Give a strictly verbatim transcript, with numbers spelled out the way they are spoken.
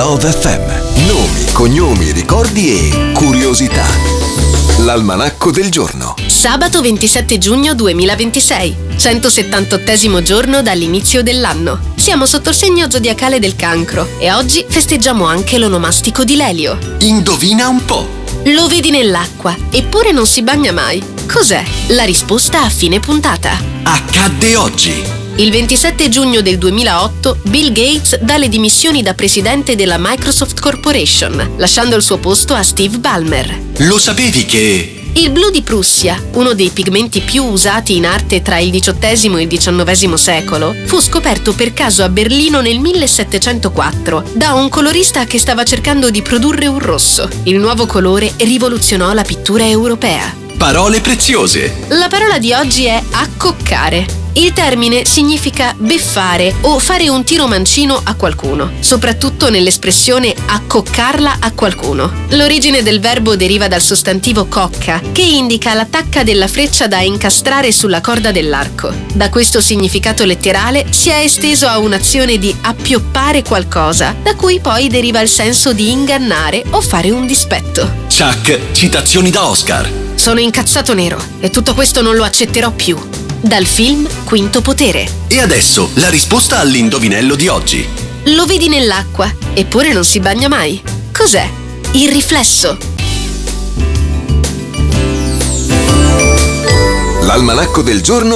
Love F M. Nomi, cognomi, ricordi e curiosità. L'almanacco del giorno. Sabato ventisette giugno duemilaventisei, centosettantottesimo giorno dall'inizio dell'anno. Siamo sotto il segno zodiacale del Cancro e oggi festeggiamo anche l'onomastico di Lelio. Indovina un po'. Lo vedi nell'acqua, eppure non si bagna mai. Cos'è? La risposta a fine puntata. Accadde oggi. Il ventisette giugno del duemilaotto Bill Gates dà le dimissioni da presidente della Microsoft Corporation, lasciando il suo posto a Steve Ballmer. Lo sapevi che... Il blu di Prussia, uno dei pigmenti più usati in arte tra il diciottesimo e il diciannovesimo secolo, fu scoperto per caso a Berlino nel millesettecentoquattro da un colorista che stava cercando di produrre un rosso. Il nuovo colore rivoluzionò la pittura europea. Parole preziose. La parola di oggi è accoccare. Il termine significa beffare o fare un tiro mancino a qualcuno, soprattutto nell'espressione accoccarla a qualcuno. L'origine del verbo deriva dal sostantivo cocca, che indica l'attacca della freccia da incastrare sulla corda dell'arco. Da questo significato letterale si è esteso a un'azione di appioppare qualcosa, da cui poi deriva il senso di ingannare o fare un dispetto. Chuck, citazioni da Oscar. Sono incazzato nero e tutto questo non lo accetterò più. Dal film Quinto Potere. E adesso la risposta all'indovinello di oggi. Lo vedi nell'acqua, eppure non si bagna mai. Cos'è? Il riflesso. L'almanacco del giorno